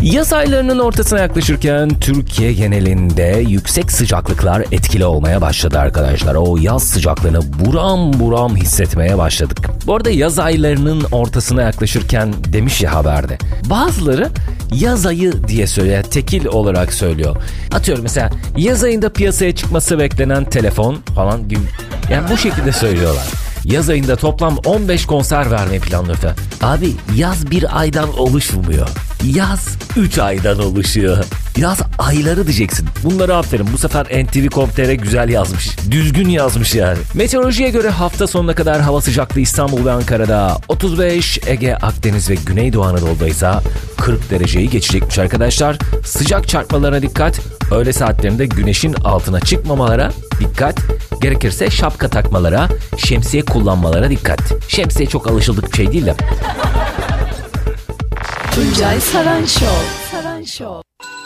Yaz aylarının ortasına yaklaşırken Türkiye genelinde yüksek sıcaklıklar etkili olmaya başladı arkadaşlar. O yaz sıcaklığını buram buram hissetmeye başladık. Bu arada yaz aylarının ortasına yaklaşırken demiş ya haberde. Bazıları yaz ayı diye söylüyor, tekil olarak söylüyor. Atıyorum mesela yaz ayında piyasaya çıkması beklenen telefon falan gibi. Yani bu şekilde söylüyorlar. Yaz ayında toplam 15 konser vermeyi planlıyor. Abi yaz bir aydan oluşmuyor. Yaz 3 aydan oluşuyor. Yaz ayları diyeceksin. Bunları aferin. Bu sefer NTV.com.tr güzel yazmış. Düzgün yazmış yani. Meteorolojiye göre hafta sonuna kadar hava sıcaklığı İstanbul ve Ankara'da 35, Ege, Akdeniz ve Güneydoğu Anadolu'da ise 40 dereceyi geçecekmiş arkadaşlar. Sıcak çarpmalarına dikkat. Öğle saatlerinde güneşin altına çıkmamalara dikkat. Gerekirse şapka takmalara, şemsiye kullanmalara dikkat. Şemsiye çok alışıldık bir şey değil de. Tuncay Saran Show.